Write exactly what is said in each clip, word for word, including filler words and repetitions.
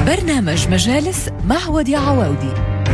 برنامج مجالس مع وديع عواودي.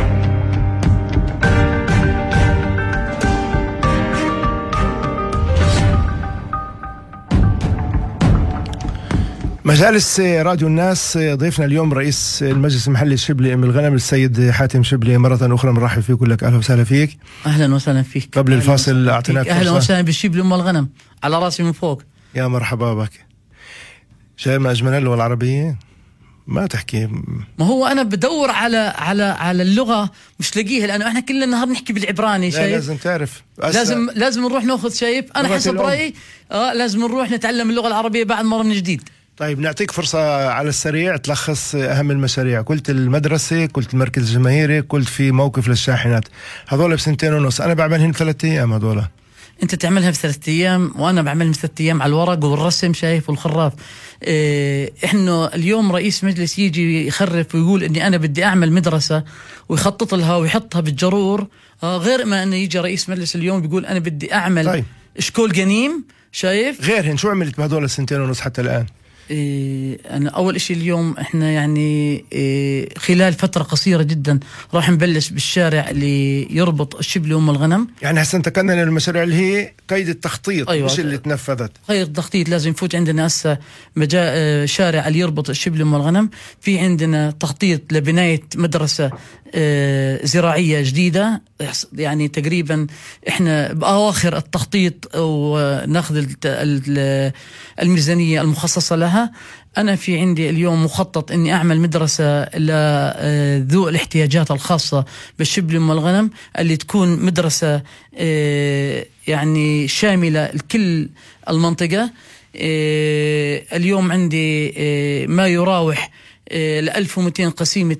مجالس راديو الناس. ضيفنا اليوم رئيس المجلس المحلي الشبلي أم الغنم السيد حاتم شبلي. مرة أخرى مرحب فيك ولك أهلا وسهلا فيك. أهلا وسهلا فيك. قبل الفاصل أعطيناك فرصة. أهلا وسهلا بالشبلي أم الغنم على راسي من فوق. يا مرحبا بك. شايف ما أجمل اللغة العربية ما تحكي. ما هو أنا بدور على على على اللغة مش لاقيها، لأنه إحنا كل النهار نحكي بالعبراني. شايف لازم تعرف لازم لازم نروح ناخذ. شايف أنا حسب رأيي آه لازم نروح نتعلم اللغة العربية بعد مرة من جديد. طيب نعطيك فرصة على السريع تلخص أهم المشاريع. قلت المدرسة، قلت المركز الجماهيري، قلت في موقف للشاحنات. هذول بسنتين ونص، أنا بعملهن بثلاثة أيام. هذول أنت تعملها بثلاثة أيام وأنا بعملها بثلاثة أيام على الورق والرسم. شايف والخراف. إيه إحنا اليوم رئيس مجلس يجي يخرف ويقول إني أنا بدي أعمل مدرسة ويخطط لها ويحطها بالجرور، آه غير ما إنه يجي رئيس مجلس اليوم بيقول أنا بدي أعمل طيب. إشكول قنيم. شايف غيرهن شو عملت بهذول السنتين ونص حتى الآن؟ إيه أنا أول إشي اليوم إحنا يعني إيه خلال فترة قصيرة جدا راح نبلش بالشارع اللي يربط الشبلي وأم الغنم. يعني هسه انتقلنا للمشاريع اللي هي قيد التخطيط. أيوة. مش اللي تنفذت. قيد التخطيط لازم يفوت عندنا هسه مجا... شارع اللي يربط الشبلي وأم الغنم. في عندنا تخطيط لبناية مدرسة آه زراعية جديدة، يعني تقريبا احنا بأواخر التخطيط وناخذ الميزانية المخصصة لها. أنا في عندي اليوم مخطط إني أعمل مدرسة لذو الاحتياجات الخاصة بالشبلي وأم الغنم، اللي تكون مدرسة يعني شاملة لكل المنطقة. اليوم عندي ما يراوح ل ألف ومئتين قسيمة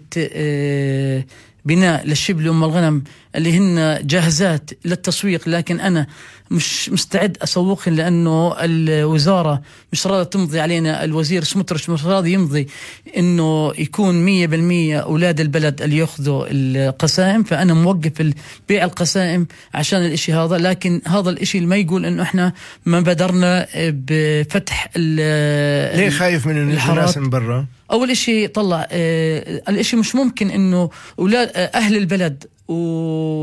بناء للشبلي وأم الغنم اللي هن جاهزات للتسويق، لكن أنا مش مستعد أسوقهن لأنه الوزارة مش راضية تمضي علينا. الوزير سموتريتش مش راضي يمضي إنه يكون مية بالمية أولاد البلد اللي يأخذوا القسائم، فأنا موقف بيع القسائم عشان الإشي هذا. لكن هذا الإشي اللي ما يقول إنه إحنا ما بدرنا بفتح. ليه خايف من الناس من برا؟ أول إشي طلع آه الإشي مش ممكن إنه أولاد آه أهل البلد و